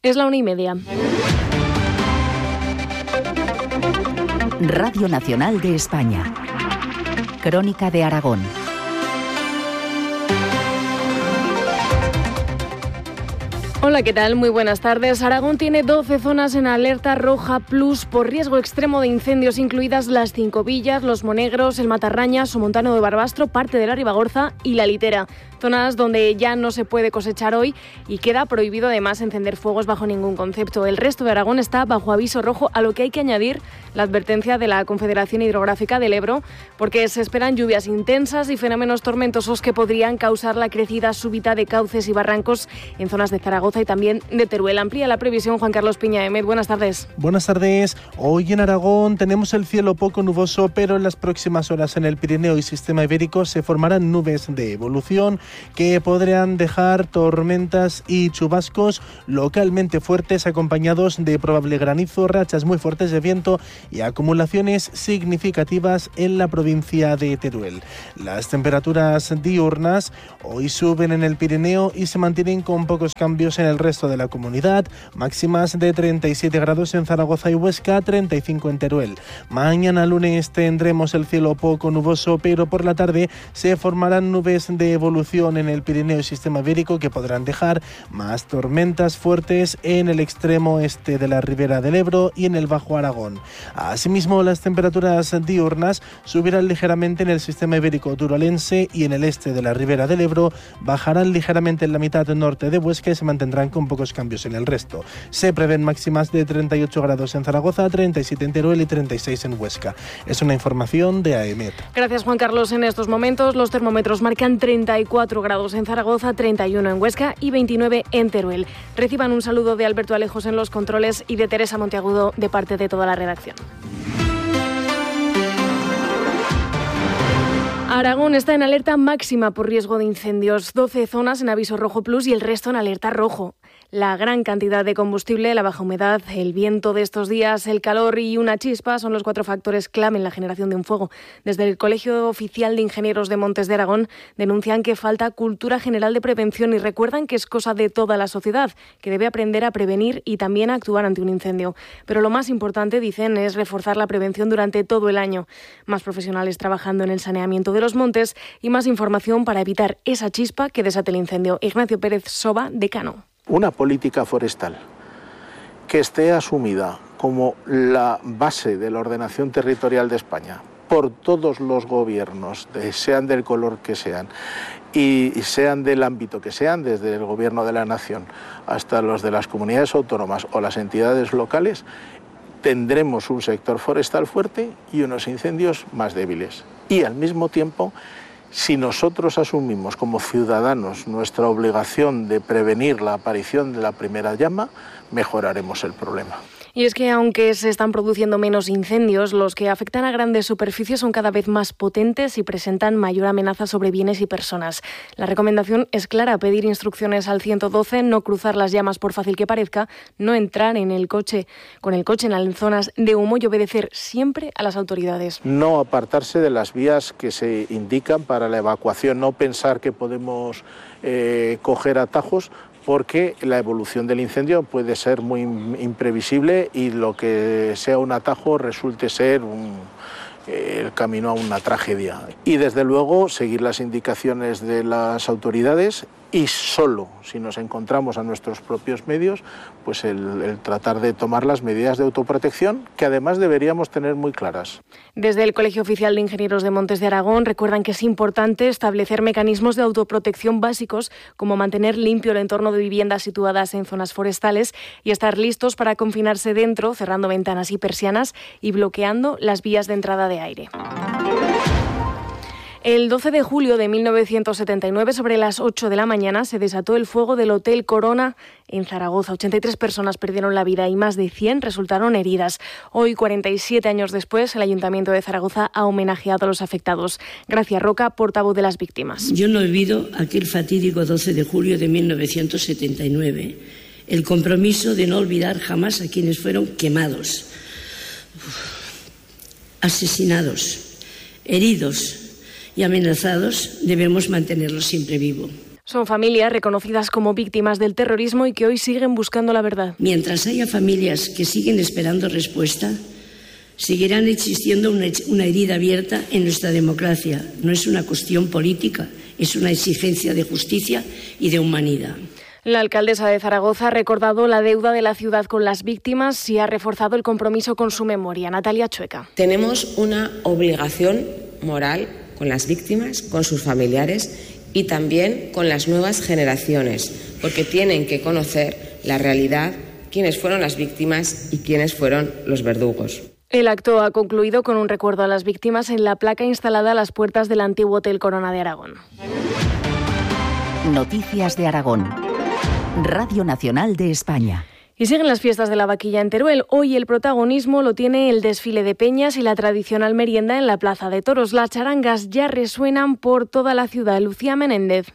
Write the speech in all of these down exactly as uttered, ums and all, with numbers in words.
Es la una y media. Radio Nacional de España. Crónica de Aragón. Hola, ¿qué tal? Muy buenas tardes. Aragón tiene doce zonas en alerta roja plus por riesgo extremo de incendios, incluidas las Cinco Villas, Los Monegros, el Matarraña, Somontano de Barbastro, parte de la Ribagorza y la Litera. Zonas donde ya no se puede cosechar hoy y queda prohibido además encender fuegos bajo ningún concepto. El resto de Aragón está bajo aviso rojo, a lo que hay que añadir la advertencia de la Confederación Hidrográfica del Ebro, porque se esperan lluvias intensas y fenómenos tormentosos que podrían causar la crecida súbita de cauces y barrancos en zonas de Zaragoza y también de Teruel. Amplía la previsión Juan Carlos Piña. Emet, buenas tardes. Buenas tardes. Hoy en Aragón tenemos el cielo poco nuboso, pero en las próximas horas en el Pirineo y Sistema Ibérico se formarán nubes de evolución que podrían dejar tormentas y chubascos localmente fuertes, acompañados de probable granizo, rachas muy fuertes de viento y acumulaciones significativas en la provincia de Teruel. Las temperaturas diurnas hoy suben en el Pirineo y se mantienen con pocos cambios en el resto de la comunidad, máximas de treinta y siete grados en Zaragoza y Huesca, treinta y cinco en Teruel. Mañana lunes tendremos el cielo poco nuboso, pero por la tarde se formarán nubes de evolución en el Pirineo y Sistema Ibérico que podrán dejar más tormentas fuertes en el extremo este de la ribera del Ebro y en el Bajo Aragón. Asimismo, las temperaturas diurnas subirán ligeramente en el Sistema Ibérico turolense y en el este de la ribera del Ebro, bajarán ligeramente en la mitad norte de Huesca y se mantendrán con pocos cambios en el resto. Se prevén máximas de treinta y ocho grados en Zaragoza, treinta y siete en Teruel y treinta y seis en Huesca. Es una información de A E M E T. Gracias, Juan Carlos. En estos momentos los termómetros marcan treinta y cuatro grados en Zaragoza, treinta y uno en Huesca y veintinueve en Teruel. Reciban un saludo de Alberto Alejos en los controles y de Teresa Monteagudo de parte de toda la redacción. Aragón está en alerta máxima por riesgo de incendios, doce zonas en aviso rojo plus y el resto en alerta rojo. La gran cantidad de combustible, la baja humedad, el viento de estos días, el calor y una chispa son los cuatro factores clave en la generación de un fuego. Desde el Colegio Oficial de Ingenieros de Montes de Aragón denuncian que falta cultura general de prevención y recuerdan que es cosa de toda la sociedad, que debe aprender a prevenir y también a actuar ante un incendio. Pero lo más importante, dicen, es reforzar la prevención durante todo el año. Más profesionales trabajando en el saneamiento de los montes y más información para evitar esa chispa que desate el incendio. Ignacio Pérez Soba, decano. Una política forestal que esté asumida como la base de la ordenación territorial de España por todos los gobiernos, sean del color que sean y sean del ámbito que sean, desde el gobierno de la nación hasta los de las comunidades autónomas o las entidades locales, tendremos un sector forestal fuerte y unos incendios más débiles. Y al mismo tiempo, si nosotros asumimos como ciudadanos nuestra obligación de prevenir la aparición de la primera llama, mejoraremos el problema. Y es que aunque se están produciendo menos incendios, los que afectan a grandes superficies son cada vez más potentes y presentan mayor amenaza sobre bienes y personas. La recomendación es clara: pedir instrucciones al ciento doce, no cruzar las llamas por fácil que parezca, no entrar en el coche con el coche en las zonas de humo y obedecer siempre a las autoridades. No apartarse de las vías que se indican para la evacuación, no pensar que podemos eh, coger atajos, porque la evolución del incendio puede ser muy imprevisible y lo que sea un atajo resulte ser un, eh, el camino a una tragedia. Y desde luego seguir las indicaciones de las autoridades y solo si nos encontramos a nuestros propios medios, pues el, el tratar de tomar las medidas de autoprotección que además deberíamos tener muy claras. Desde el Colegio Oficial de Ingenieros de Montes de Aragón recuerdan que es importante establecer mecanismos de autoprotección básicos, como mantener limpio el entorno de viviendas situadas en zonas forestales y estar listos para confinarse dentro, cerrando ventanas y persianas y bloqueando las vías de entrada de aire. El doce de julio de mil novecientos setenta y nueve, sobre las ocho de la mañana, se desató el fuego del Hotel Corona en Zaragoza. ochenta y tres personas perdieron la vida y más de cien resultaron heridas. Hoy, cuarenta y siete años después, el Ayuntamiento de Zaragoza ha homenajeado a los afectados. Gracia Roca, portavoz de las víctimas. Yo no olvido aquel fatídico doce de julio de mil novecientos setenta y nueve. El compromiso de no olvidar jamás a quienes fueron quemados, asesinados, heridos y amenazados. Debemos mantenerlo siempre vivo. Son familias reconocidas como víctimas del terrorismo y que hoy siguen buscando la verdad. Mientras haya familias que siguen esperando respuesta, seguirán existiendo una, una herida abierta en nuestra democracia. No es una cuestión política, es una exigencia de justicia y de humanidad. La alcaldesa de Zaragoza ha recordado la deuda de la ciudad con las víctimas y ha reforzado el compromiso con su memoria. Natalia Chueca. Tenemos una obligación moral con las víctimas, con sus familiares y también con las nuevas generaciones, porque tienen que conocer la realidad, quiénes fueron las víctimas y quiénes fueron los verdugos. El acto ha concluido con un recuerdo a las víctimas en la placa instalada a las puertas del antiguo Hotel Corona de Aragón. Noticias de Aragón. Radio Nacional de España. Y siguen las fiestas de la vaquilla en Teruel. Hoy el protagonismo lo tiene el desfile de peñas y la tradicional merienda en la Plaza de Toros. Las charangas ya resuenan por toda la ciudad. Lucía Menéndez.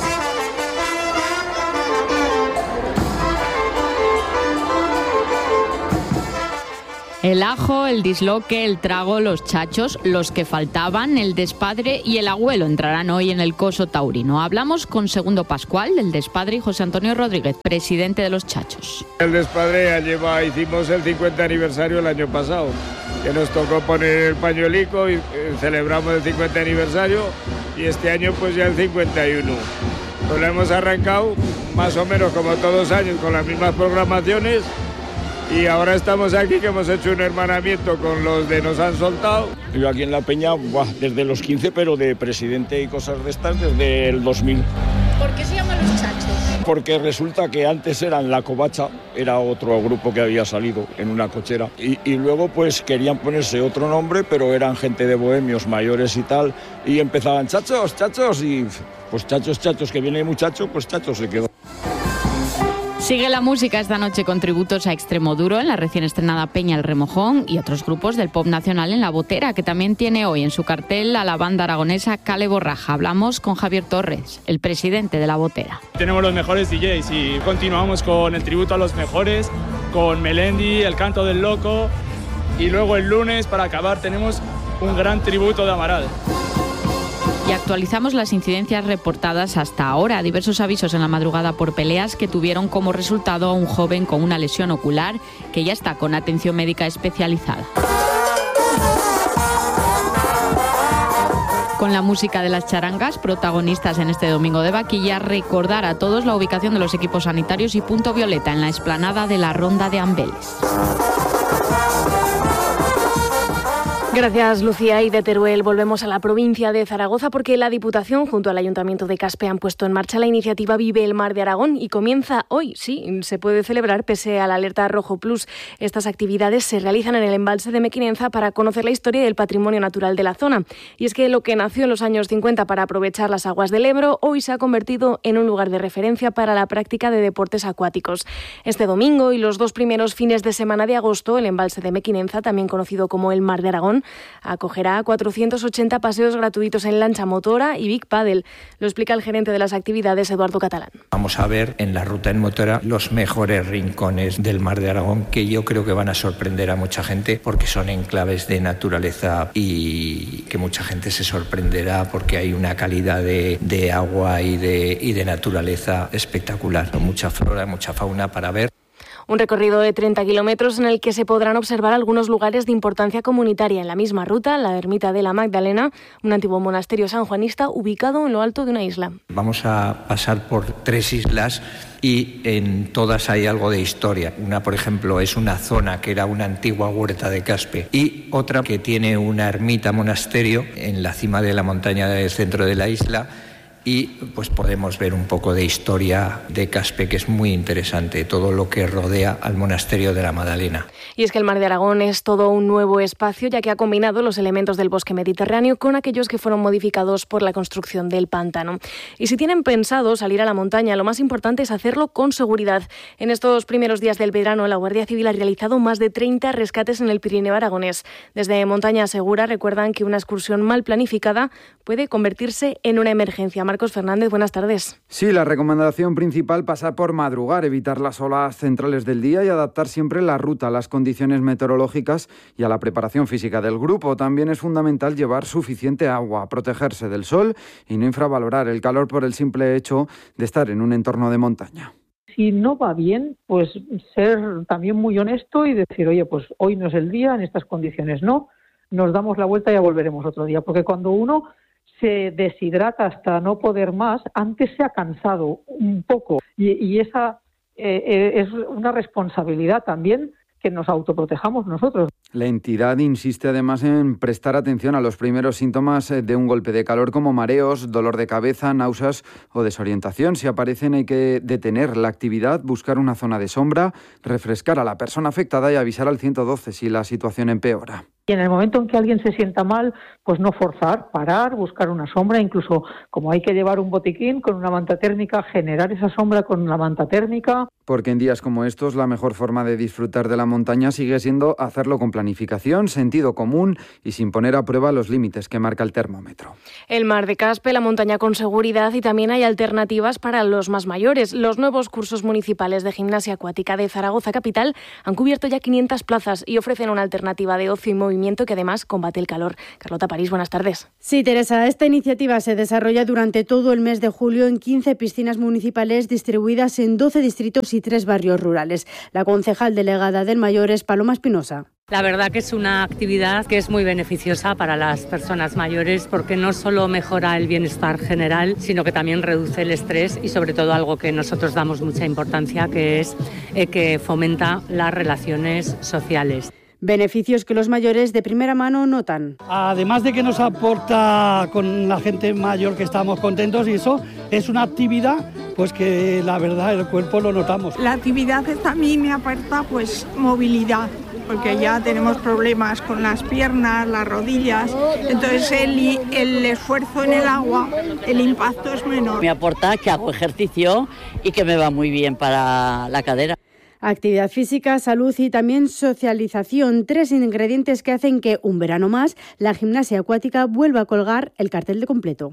El ajo, el disloque, el trago, los chachos, los que faltaban, el despadre y el agüelo entrarán hoy en el coso taurino. Hablamos con Segundo Pascual, del despadre, y José Antonio Rodríguez, presidente de los chachos. El despadre ya lleva, hicimos el cincuenta aniversario el año pasado, que nos tocó poner el pañuelico y eh, celebramos el cincuenta aniversario y este año pues ya el cincuenta y uno. Pues lo hemos arrancado más o menos como todos los años con las mismas programaciones. Y ahora estamos aquí que hemos hecho un hermanamiento con los de Nos Han Soltado. Yo aquí en La Peña, buah, desde los quince, pero de presidente y cosas de estas desde el dos mil. ¿Por qué se llaman los chachos? Porque resulta que antes eran La Covacha, era otro grupo que había salido en una cochera. Y, y luego pues querían ponerse otro nombre, pero eran gente de bohemios mayores y tal. Y empezaban chachos, chachos, y pues chachos, chachos, que viene el muchacho, pues chachos se quedó. Sigue la música esta noche con tributos a Extremoduro en la recién estrenada Peña El Remojón y otros grupos del pop nacional en La Botera, que también tiene hoy en su cartel a la banda aragonesa Cale Borraja. Hablamos con Javier Torres, el presidente de La Botera. Tenemos los mejores D Js y continuamos con el tributo a los mejores, con Melendi, El Canto del Loco, y luego el lunes, para acabar, tenemos un gran tributo de Amaral. Y actualizamos las incidencias reportadas hasta ahora. Diversos avisos en la madrugada por peleas que tuvieron como resultado a un joven con una lesión ocular que ya está con atención médica especializada. Con la música de las charangas, protagonistas en este domingo de vaquilla, recordar a todos la ubicación de los equipos sanitarios y punto violeta en la explanada de la Ronda de Ambeles. Gracias, Lucía. Y de Teruel volvemos a la provincia de Zaragoza porque la Diputación junto al Ayuntamiento de Caspe han puesto en marcha la iniciativa Vive el Mar de Aragón y comienza hoy. Sí, se puede celebrar pese a la alerta Rojo Plus. Estas actividades se realizan en el embalse de Mequinenza para conocer la historia y el patrimonio natural de la zona. Y es que lo que nació en los años cincuenta para aprovechar las aguas del Ebro hoy se ha convertido en un lugar de referencia para la práctica de deportes acuáticos. Este domingo y los dos primeros fines de semana de agosto, el embalse de Mequinenza, también conocido como el Mar de Aragón, acogerá cuatrocientos ochenta paseos gratuitos en lancha motora y Big Paddle. Lo explica el gerente de las actividades, Eduardo Catalán. Vamos a ver en la ruta en motora los mejores rincones del Mar de Aragón, que yo creo que van a sorprender a mucha gente porque son enclaves de naturaleza y que mucha gente se sorprenderá porque hay una calidad de, de agua y de, y de naturaleza espectacular. Mucha flora, mucha fauna para ver. Un recorrido de treinta kilómetros en el que se podrán observar algunos lugares de importancia comunitaria. En la misma ruta, la ermita de la Magdalena, un antiguo monasterio sanjuanista ubicado en lo alto de una isla. Vamos a pasar por tres islas y en todas hay algo de historia. Una, por ejemplo, es una zona que era una antigua huerta de Caspe y otra que tiene una ermita monasterio en la cima de la montaña del centro de la isla. Y pues podemos ver un poco de historia de Caspe, que es muy interesante, todo lo que rodea al monasterio de la Magdalena. Y es que el Mar de Aragón es todo un nuevo espacio, ya que ha combinado los elementos del bosque mediterráneo con aquellos que fueron modificados por la construcción del pantano. Y si tienen pensado salir a la montaña, lo más importante es hacerlo con seguridad. En estos primeros días del verano, la Guardia Civil ha realizado más de treinta rescates en el Pirineo aragonés. Desde Montaña Segura recuerdan que una excursión mal planificada puede convertirse en una emergencia. Marcos Fernández, buenas tardes. Sí, la recomendación principal pasa por madrugar, evitar las horas centrales del día y adaptar siempre la ruta a las condiciones meteorológicas y a la preparación física del grupo. También es fundamental llevar suficiente agua, protegerse del sol y no infravalorar el calor por el simple hecho de estar en un entorno de montaña. Si no va bien, pues ser también muy honesto y decir, oye, pues hoy no es el día, en estas condiciones no, nos damos la vuelta y ya volveremos otro día. Porque cuando uno se deshidrata hasta no poder más, antes se ha cansado un poco. Y, y esa eh, es una responsabilidad también que nos autoprotejamos nosotros. La entidad insiste además en prestar atención a los primeros síntomas de un golpe de calor como mareos, dolor de cabeza, náuseas o desorientación. Si aparecen hay que detener la actividad, buscar una zona de sombra, refrescar a la persona afectada y avisar al ciento doce si la situación empeora. Y en el momento en que alguien se sienta mal, pues no forzar, parar, buscar una sombra, incluso como hay que llevar un botiquín con una manta térmica, generar esa sombra con una manta térmica. Porque en días como estos la mejor forma de disfrutar de la montaña sigue siendo hacerlo con planificación, sentido común y sin poner a prueba los límites que marca el termómetro. El Mar de Caspe, la montaña con seguridad y también hay alternativas para los más mayores. Los nuevos cursos municipales de gimnasia acuática de Zaragoza Capital han cubierto ya quinientas plazas y ofrecen una alternativa de ocio y movimiento que además combate el calor. Carlota París, buenas tardes. Sí, Teresa, esta iniciativa se desarrolla durante todo el mes de julio en quince piscinas municipales distribuidas en doce distritos y tres barrios rurales. La concejal delegada del Mayor es Paloma Espinosa. La verdad que es una actividad que es muy beneficiosa para las personas mayores porque no solo mejora el bienestar general, sino que también reduce el estrés y sobre todo algo que nosotros damos mucha importancia, que es eh, que fomenta las relaciones sociales. Beneficios que los mayores de primera mano notan. Además de que nos aporta con la gente mayor que estamos contentos y eso es una actividad pues que la verdad el cuerpo lo notamos. La actividad esta a mí me aporta pues movilidad, porque ya tenemos problemas con las piernas, las rodillas, entonces el, el esfuerzo en el agua, el impacto es menor. Me aporta que hago ejercicio y que me va muy bien para la cadera. Actividad física, salud y también socialización, tres ingredientes que hacen que, un verano más, la gimnasia acuática vuelva a colgar el cartel de completo.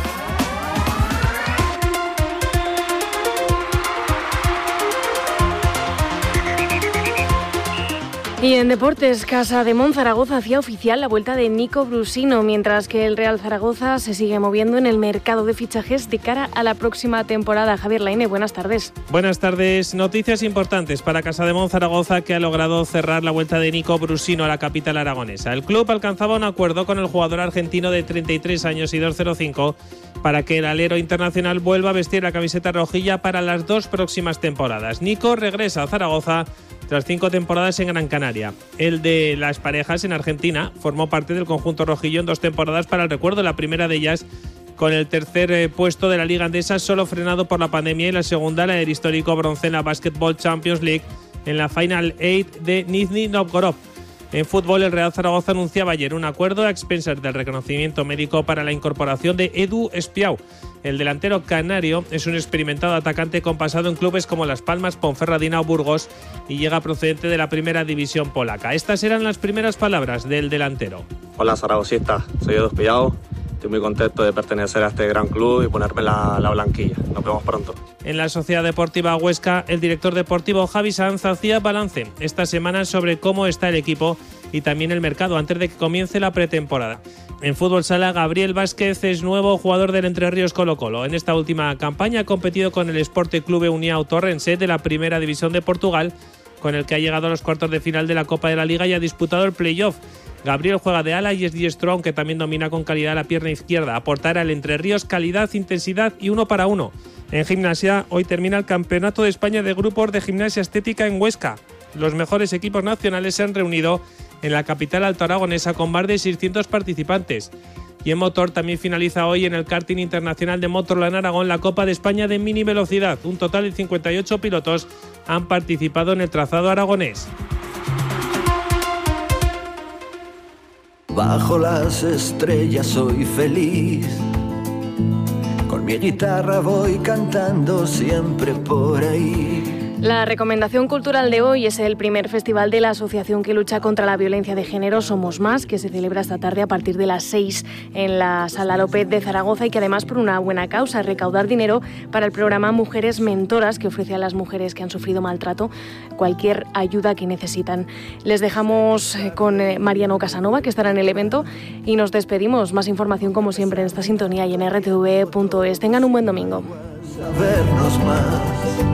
Y en deportes, Casa de Mon Zaragoza hacía oficial la vuelta de Nico Brusino, mientras que el Real Zaragoza se sigue moviendo en el mercado de fichajes de cara a la próxima temporada. Javier Laine, buenas tardes. Buenas tardes. Noticias importantes para Casa de Mon Zaragoza, que ha logrado cerrar la vuelta de Nico Brusino a la capital aragonesa. El club alcanzaba un acuerdo con el jugador argentino de treinta y tres años y dos cero cinco para que el alero internacional vuelva a vestir la camiseta rojilla para las dos próximas temporadas. Nico regresa a Zaragoza tras cinco temporadas en Gran Canaria. El de las parejas en Argentina formó parte del conjunto rojillo en dos temporadas para el recuerdo, la primera de ellas con el tercer eh, puesto de la Liga Andesa, solo frenado por la pandemia, y la segunda, la del histórico bronce en la Basketball Champions League en la Final Eight de Nizhny Novgorod. En fútbol, el Real Zaragoza anunciaba ayer un acuerdo a expensas del reconocimiento médico para la incorporación de Edu Espiau. El delantero canario es un experimentado atacante con pasado en clubes como Las Palmas, Ponferradina o Burgos y llega procedente de la primera división polaca. Estas eran las primeras palabras del delantero. Hola zaragocista, soy Edu Espiau. Estoy muy contento de pertenecer a este gran club y ponerme la, la blanquilla. Nos vemos pronto. En la Sociedad Deportiva Huesca, el director deportivo Javi Sanz hacía balance esta semana sobre cómo está el equipo y también el mercado antes de que comience la pretemporada. En fútbol sala, Gabriel Vázquez es nuevo jugador del Entre Ríos Colo-Colo. En esta última campaña ha competido con el Esporte Clube União Torrense de la Primera División de Portugal, con el que ha llegado a los cuartos de final de la Copa de la Liga y ha disputado el playoff. Gabriel juega de ala y es diestro, aunque también domina con calidad la pierna izquierda. Aportará al Entre Ríos calidad, intensidad y uno para uno. En gimnasia, hoy termina el Campeonato de España de Grupos de Gimnasia Estética en Huesca. Los mejores equipos nacionales se han reunido en la capital altoaragonesa con más de seiscientos participantes. Y en motor también finaliza hoy en el karting internacional de Motorland Aragón la Copa de España de mini velocidad. Un total de cincuenta y ocho pilotos han participado en el trazado aragonés. Bajo las estrellas soy feliz, con mi guitarra voy cantando siempre por ahí. La recomendación cultural de hoy es el primer festival de la asociación que lucha contra la violencia de género Somos Más, que se celebra esta tarde a partir de las seis en la Sala López de Zaragoza y que además por una buena causa, recaudar dinero para el programa Mujeres Mentoras, que ofrece a las mujeres que han sufrido maltrato cualquier ayuda que necesitan. Les dejamos con Mariano Casanova, que estará en el evento, y nos despedimos. Más información como siempre en esta sintonía y en r t v punto es. Tengan un buen domingo.